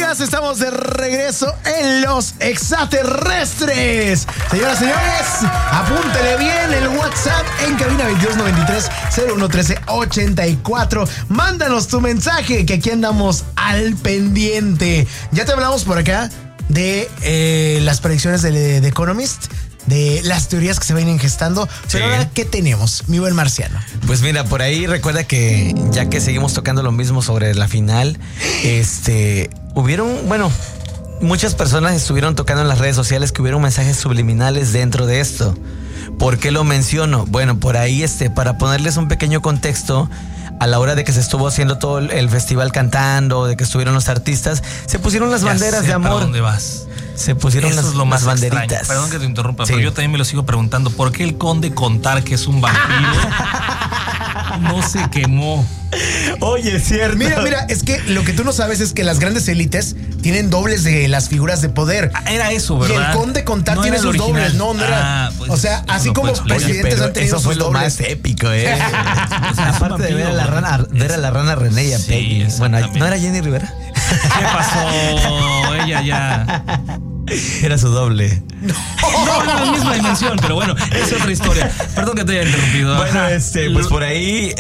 días, estamos de regreso en Los Extraterrestres. Señoras y señores, apúntele bien el WhatsApp en cabina 2293-0113-84. Mándanos tu mensaje, que aquí andamos al pendiente. Ya te hablamos por acá de las predicciones de The Economist, de las teorías que se vienen gestando. Pero ahora, ¿qué tenemos, mi buen marciano? Pues mira, por ahí recuerda que ya que seguimos tocando lo mismo sobre la final, muchas personas estuvieron tocando en las redes sociales que hubieron mensajes subliminales dentro de esto. ¿Por qué lo menciono? Bueno, por ahí para ponerles un pequeño contexto, a la hora de que se estuvo haciendo todo el festival cantando, de que estuvieron los artistas, se pusieron las banderas de amor. ¿Para dónde vas? Se pusieron Eso es lo más banderitas. Extraño. Perdón que te interrumpa, pero yo también me lo sigo preguntando. ¿Por qué el conde Contar, que es un vampiro, no se quemó? Oye, es cierto. Mira, es que lo que tú no sabes es que las grandes élites tienen dobles de las figuras de poder. Era eso, ¿verdad? Y el conde Contar no tiene sus dobles. No era. Pues, o sea, así como presidentes han tenido eso fue sus lo dobles. más épico, o sea, aparte de ver a la rana René y a Peggy. Bueno, ¿no era Jenny Rivera? ¿Qué pasó? Ella ya... Era su doble. No, era la misma dimensión, pero bueno, es otra historia. Perdón que te haya interrumpido. Bueno, pues por ahí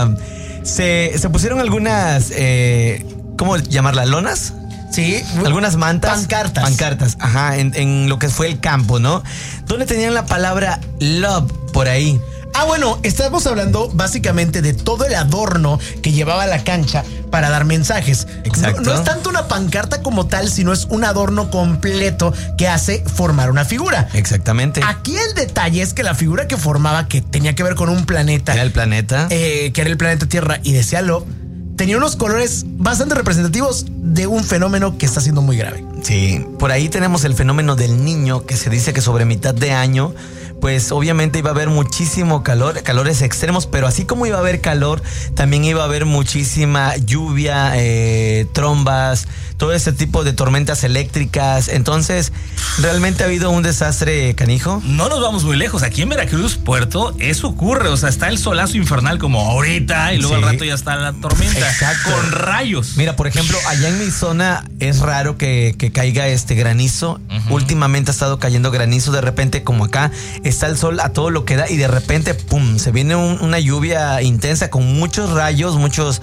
se pusieron algunas, ¿cómo llamarlas? ¿Lonas? Sí. Algunas mantas. Pancartas. Ajá, en lo que fue el campo, ¿no? Donde tenían la palabra love por ahí. Ah, bueno, estamos hablando básicamente de todo el adorno que llevaba la cancha para dar mensajes. Exacto. No es tanto una pancarta como tal, sino es un adorno completo que hace formar una figura. Exactamente. Aquí el detalle es que la figura que formaba, que tenía que ver con un planeta. Era el planeta. Que era el planeta Tierra, y decía love, tenía unos colores bastante representativos de un fenómeno que está siendo muy grave. Sí, por ahí tenemos el fenómeno del Niño, que se dice que sobre mitad de año, pues obviamente iba a haber muchísimo calores extremos, pero así como iba a haber calor, también iba a haber muchísima lluvia, trombas, todo ese tipo de tormentas eléctricas. Entonces, realmente ha habido un desastre canijo. No nos vamos muy lejos. Aquí en Veracruz, Puerto, eso ocurre. O sea, está el solazo infernal como ahorita y luego al rato ya está la tormenta. Exacto. Con rayos. Mira, por ejemplo, allá en mi zona es raro que caiga granizo. Últimamente ha estado cayendo granizo. De repente, como acá, está el sol a todo lo que da y de repente, pum, se viene una lluvia intensa con muchos rayos, muchos,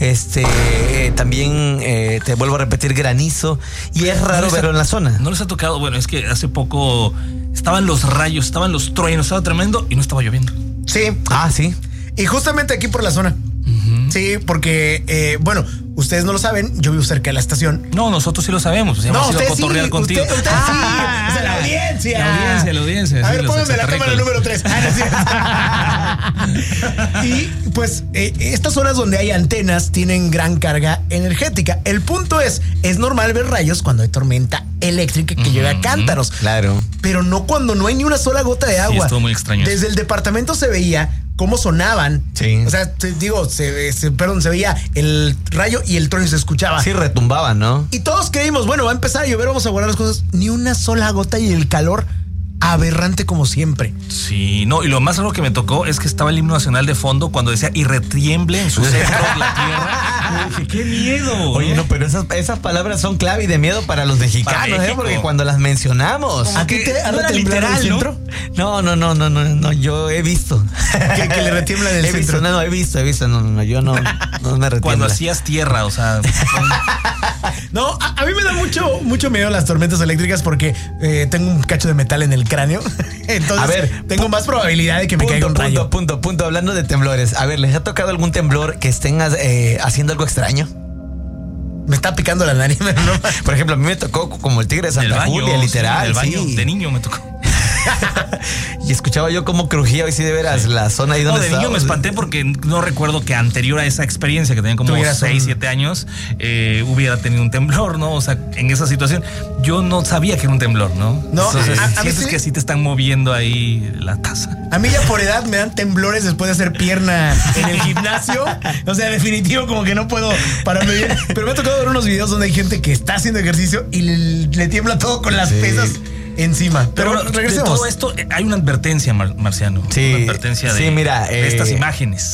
también, te vuelvo a repetir, granizo, y es raro verlo en la zona. ¿No les ha tocado? Bueno, es que hace poco estaban los rayos, estaban los truenos, estaba tremendo y no estaba lloviendo. Sí. Ah, sí. Y justamente aquí por la zona. Sí, porque, bueno, ustedes no lo saben, yo vivo cerca de la estación. No, nosotros sí lo sabemos. Pues hemos ido a cotorrear sí, contigo. Usted sí. O sea, la audiencia. La audiencia. A sí, ver, póngame la cámara número 3. Y pues estas zonas donde hay antenas tienen gran carga energética. El punto es normal ver rayos cuando hay tormenta eléctrica que llega a cántaros. Claro. Pero no cuando no hay ni una sola gota de agua. Sí, estuvo muy extraño. Desde el departamento se veía cómo sonaban. Sí. O sea, se veía el rayo y el trueno y se escuchaba. Sí, retumbaba, ¿no? Y todos creímos, bueno, va a empezar a llover, vamos a guardar las cosas. Ni una sola gota y el calor aberrante como siempre. Sí, no, y lo más raro que me tocó es que estaba el himno nacional de fondo cuando decía y retiemble en su centro la tierra. Dije, ¡qué miedo! Oye, no, pero esas palabras son clave y de miedo para los mexicanos, porque cuando las mencionamos. ¿A ti te ha retemblado el centro? No, yo he visto. Que le retiembla en el centro. He visto, no, yo no me retiembla. Cuando hacías tierra, o sea. No, a mí me da mucho miedo las tormentas eléctricas porque tengo un cacho de metal en el cráneo. Entonces, a ver, tengo más probabilidad de que me caiga un rayo. Punto. Hablando de temblores, a ver, ¿les ha tocado algún temblor que estén haciendo algo extraño? Me está picando la nariz. ¿No? Por ejemplo, a mí me tocó como el tigre de Santa Julia, literal. Sí, en el baño, sí. De niño me tocó. Y escuchaba yo cómo crujía hoy sí de veras la zona ahí donde estaba. De niño me espanté porque no recuerdo que anterior a esa experiencia, que tenía como 6, 7 años, hubiera tenido un temblor, ¿no? O sea, en esa situación yo no sabía que era un temblor, ¿no? No, entonces a sientes sí, que sí te están moviendo ahí la taza. A mí ya por edad me dan temblores después de hacer pierna en el gimnasio. O sea, definitivo como que no puedo pararme bien. Pero me ha tocado ver unos videos donde hay gente que está haciendo ejercicio y le tiembla todo con las pesas encima. Pero regresemos. De todo esto hay una advertencia, Marciano. Sí, una advertencia de, mira, de estas imágenes.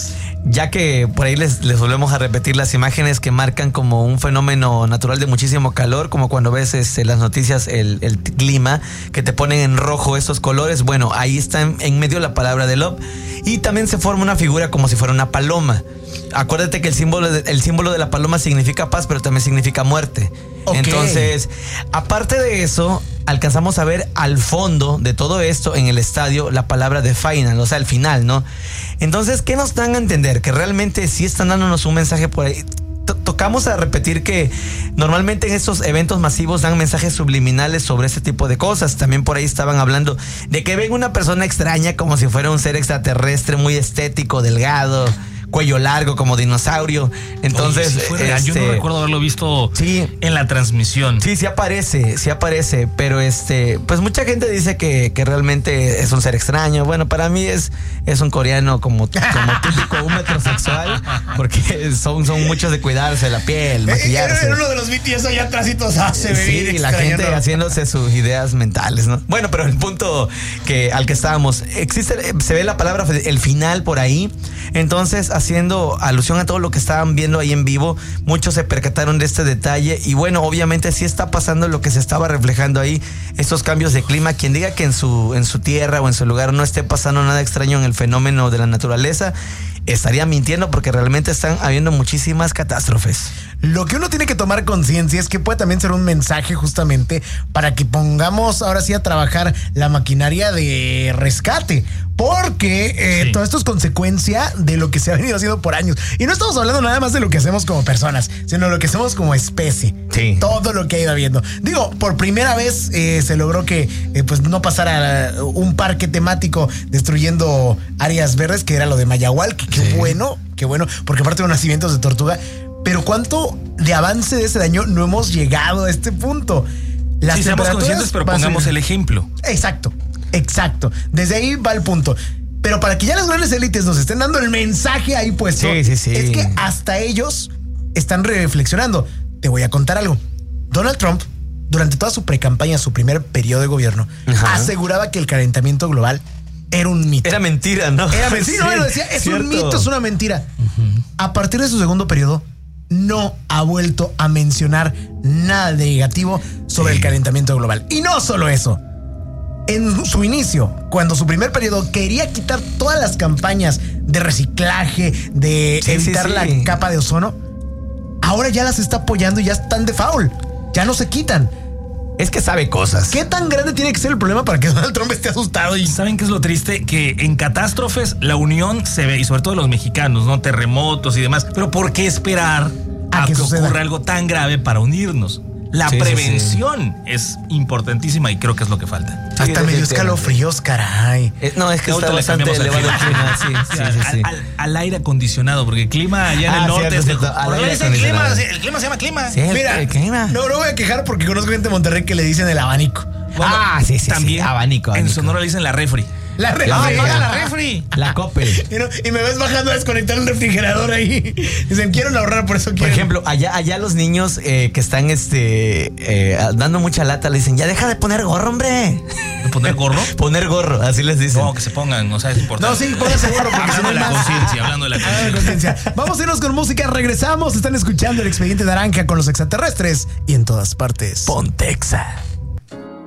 ya que por ahí les volvemos a repetir las imágenes que marcan como un fenómeno natural de muchísimo calor, como cuando ves las noticias, el clima, que te ponen en rojo esos colores. Bueno, ahí está en medio la palabra de love, y también se forma una figura como si fuera una paloma. Acuérdate que el símbolo de la paloma significa paz, pero también significa muerte. Okay. Entonces, aparte de eso, alcanzamos a ver al fondo de todo esto en el estadio la palabra de final, o sea, el final, ¿no? Entonces, ¿qué nos dan a entender? Que realmente sí están dándonos un mensaje por ahí. Tocamos a repetir que normalmente en estos eventos masivos dan mensajes subliminales sobre este tipo de cosas. También por ahí estaban hablando de que ven una persona extraña como si fuera un ser extraterrestre, muy estético, delgado, cuello largo como dinosaurio. Entonces, oye, yo no recuerdo haberlo visto en la transmisión. Sí aparece, pero pues mucha gente dice que realmente es un ser extraño. Bueno, para mí es un coreano como típico, un metrosexual, porque son muchos de cuidarse la piel, maquillarse. Era uno de los BTS allá atrás y todos se ve bien la extraño, gente, ¿no?, haciéndose sus ideas mentales, ¿no? Bueno, pero el punto al que estábamos, se ve la palabra el final por ahí. Entonces, haciendo alusión a todo lo que estaban viendo ahí en vivo, muchos se percataron de este detalle, y bueno, obviamente sí está pasando lo que se estaba reflejando ahí, estos cambios de clima. Quien diga que en su tierra o en su lugar no esté pasando nada extraño en el fenómeno de la naturaleza, estaría mintiendo, porque realmente están habiendo muchísimas catástrofes. Lo que uno tiene que tomar conciencia es que puede también ser un mensaje justamente para que pongamos ahora sí a trabajar la maquinaria de rescate, porque todo esto es consecuencia de lo que se ha venido haciendo por años. Y no estamos hablando nada más de lo que hacemos como personas, sino lo que hacemos como especie. Sí. Todo lo que ha ido habiendo. Digo, por primera vez se logró que pues no pasara un parque temático destruyendo áreas verdes, que era lo de Mayahual. Qué bueno, porque aparte de los nacimientos de tortuga. Pero cuánto de avance de ese daño no hemos llegado a este punto. Las seamos conscientes, pero pongamos el ejemplo. Exacto. Desde ahí va el punto. Pero para que ya las grandes élites nos estén dando el mensaje ahí puesto, es que hasta ellos están reflexionando. Te voy a contar algo. Donald Trump, durante toda su precampaña, su primer periodo de gobierno, aseguraba que el calentamiento global era un mito. Era mentira, ¿no? Era mentira, no, lo decía, es un mito, es una mentira. A partir de su segundo periodo, no ha vuelto a mencionar nada de negativo sobre el calentamiento global. Y no solo eso. En su inicio, cuando su primer periodo quería quitar todas las campañas de reciclaje, de evitar la capa de ozono, ahora ya las está apoyando y ya están de foul. Ya no se quitan. Es que sabe cosas. ¿Qué tan grande tiene que ser el problema para que Donald Trump esté asustado? Y ¿saben qué es lo triste? Que en catástrofes la unión se ve, y sobre todo los mexicanos, ¿no? Terremotos y demás. Pero ¿por qué esperar a que ocurra algo tan grave para unirnos? La prevención es importantísima y creo que es lo que falta. Hasta me dio escalofríos, caray. No, es que está bastante elevado el clima. Al aire acondicionado, porque el clima allá en el norte es mejor. El clima se llama clima. Sí, mira, el clima. No voy a quejar porque conozco gente de Monterrey que le dicen el abanico. Bueno, también abanico. En Sonora le dicen la refri. La refri. La refri. La Coppel. Y me ves bajando a desconectar el refrigerador ahí. Dicen, quiero ahorrar, por eso quiero. Por ejemplo, allá los niños que están dando mucha lata le dicen, ya deja de poner gorro, hombre. ¿De poner gorro? Poner gorro, así les dicen. No, que se pongan, o sea, es importante. No, sí, pónganse gorro. Hablando de la conciencia. Vamos a irnos con música, regresamos. Están escuchando El Expediente Naranja con los extraterrestres y en todas partes. Pontexa.